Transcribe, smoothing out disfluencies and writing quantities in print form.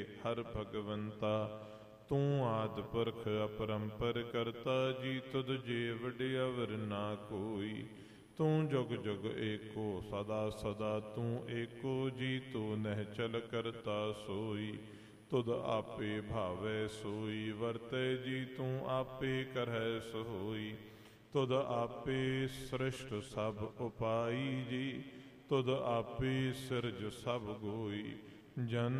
ਹਰ ਭਗਵੰਤਾ। ਤੂੰ ਆਦਿ ਪੁਰਖ ਅਪਰੰਪਰ ਕਰਤਾ ਜੀ, ਤੁਧ ਜੇ ਵਡਿਆਵਰ ਨਾ ਕੋਈ। ਤੂੰ ਜੁਗ ਜੁਗ ਏਕੋ ਸਦਾ ਸਦਾ, ਤੂੰ ਏਕੋ ਜੀ ਤੂੰ ਨਿਹਚਲ ਕਰਤਾ ਸੋਈ। ਤੁਧ ਆਪੇ ਭਾਵੈ ਸੋਈ ਵਰਤੈ ਜੀ, ਤੂੰ ਆਪੇ ਕਰਹਿ ਸੋਈ। ਤੁਧ ਆਪੇ ਸ੍ਰਿਸ਼ਟ ਸਭ ਉਪਾਈ ਜੀ, ਤੁਧ ਆਪੇ ਸਿਰਜ ਸਭ ਗੋਈ। ਜਨ